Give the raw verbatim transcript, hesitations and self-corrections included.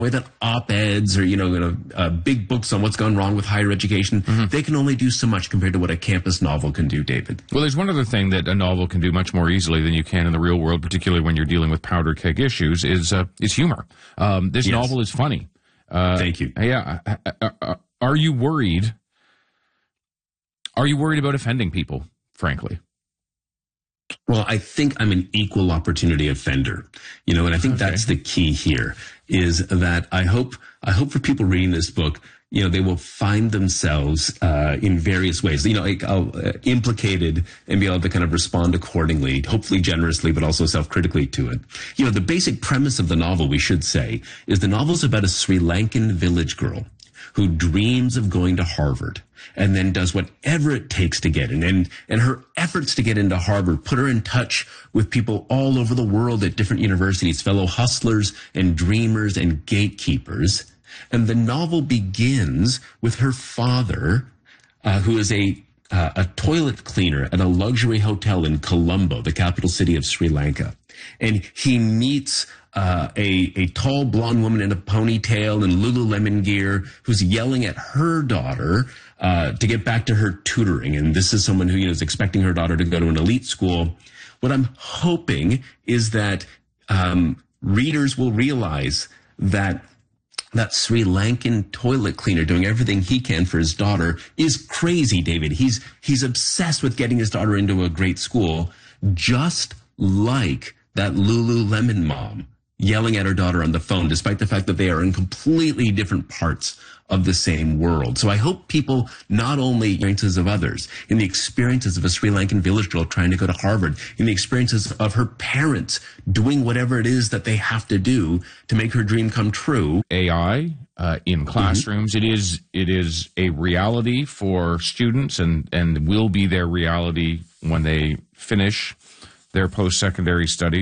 way that op-eds or, you know, you know uh, big books on what's gone wrong with higher education, mm-hmm. they can only do so much compared to what a campus novel can do, David. Well, there's one other thing that a novel can do much more easily than you can in the real world, particularly when you're dealing with powder keg issues, is uh, is humor. Um, this yes. novel is funny. Uh, Thank you. Yeah. Are you worried? Are you worried about offending people, frankly? Well, I think I'm an equal opportunity offender, you know, and I think okay. that's the key here is that I hope, I hope for people reading this book, you know, they will find themselves, uh, in various ways, you know, like, uh, implicated and be able to kind of respond accordingly, hopefully generously, but also self-critically to it. You know, the basic premise of the novel, we should say, is the novel's about a Sri Lankan village girl who dreams of going to Harvard and then does whatever it takes to get in. And, and her efforts to get into Harvard put her in touch with people all over the world at different universities, fellow hustlers and dreamers and gatekeepers. And the novel begins with her father, uh, who is a uh, a toilet cleaner at a luxury hotel in Colombo, the capital city of Sri Lanka. And he meets uh, a, a tall blonde woman in a ponytail and Lululemon gear who's yelling at her daughter uh, to get back to her tutoring. And this is someone who, you know, is expecting her daughter to go to an elite school. What I'm hoping is that um, readers will realize that that Sri Lankan toilet cleaner doing everything he can for his daughter is crazy, David. He's he's obsessed with getting his daughter into a great school, just like that Lululemon mom yelling at her daughter on the phone, despite the fact that they are in completely different parts of the same world. So I hope people not only experiences of others, in the experiences of a Sri Lankan village girl trying to go to Harvard, in the experiences of her parents doing whatever it is that they have to do to make her dream come true. A I uh, in classrooms, mm-hmm. it is it is a reality for students and, and will be their reality when they finish their post-secondary studies.